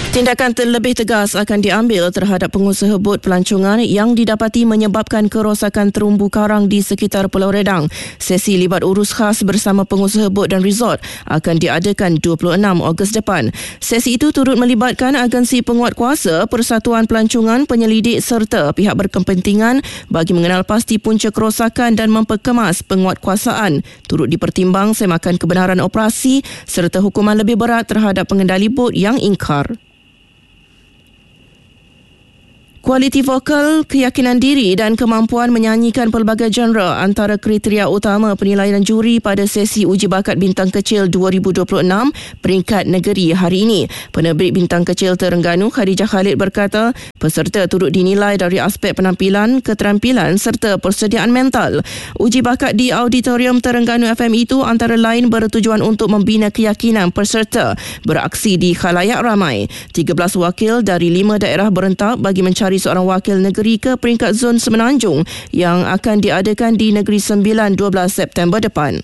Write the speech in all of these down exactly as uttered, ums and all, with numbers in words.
Tindakan lebih tegas akan diambil terhadap pengusaha bot pelancongan yang didapati menyebabkan kerosakan terumbu karang di sekitar Pulau Redang. Sesi libat urus khas bersama pengusaha bot dan resort akan diadakan dua puluh enam Ogos depan. Sesi itu turut melibatkan agensi penguatkuasa, persatuan pelancongan, penyelidik serta pihak berkepentingan bagi mengenal pasti punca kerosakan dan memperkemas penguatkuasaan. Turut dipertimbang semakan kebenaran operasi serta hukuman lebih berat terhadap pengendali bot yang ingkar. Kualiti vokal, keyakinan diri dan kemampuan menyanyikan pelbagai genre antara kriteria utama penilaian juri pada sesi uji bakat bintang kecil dua ribu dua puluh enam peringkat negeri hari ini. Penerbit bintang kecil Terengganu Khadijah Khalid berkata, peserta turut dinilai dari aspek penampilan, keterampilan serta persediaan mental. Uji bakat di Auditorium Terengganu F M itu antara lain bertujuan untuk membina keyakinan peserta beraksi di khalayak ramai. tiga belas wakil dari lima daerah berentak bagi mencari seorang wakil negeri ke peringkat zon Semenanjung yang akan diadakan di Negeri Sembilan dua belas September depan.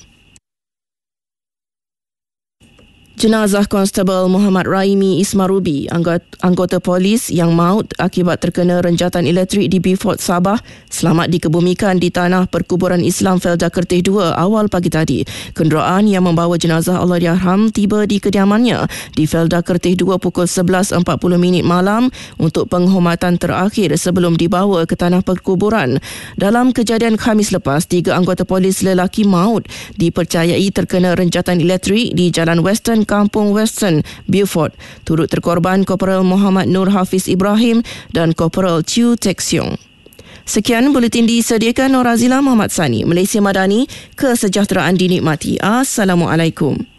Jenazah Konstabel Muhammad Raimi Ismarubi, anggota, anggota polis yang maut akibat terkena renjatan elektrik di Beaufort, Sabah, selamat dikebumikan di tanah perkuburan Islam Felda Kertih dua awal pagi tadi. Kenderaan yang membawa jenazah Allahyarham tiba di kediamannya di Felda Kertih dua pukul sebelas empat puluh minit malam untuk penghormatan terakhir sebelum dibawa ke tanah perkuburan. Dalam kejadian Khamis lepas, tiga anggota polis lelaki maut dipercayai terkena renjatan elektrik di Jalan Western Kampung Western, Beaufort. Turut terkorban Korporal Muhammad Nur Hafiz Ibrahim dan Korporal Chew Tek Siong. Sekian buletin disediakan Nur Azila Muhammad Sani, Malaysia Madani, kesejahteraan dinikmati. Assalamualaikum.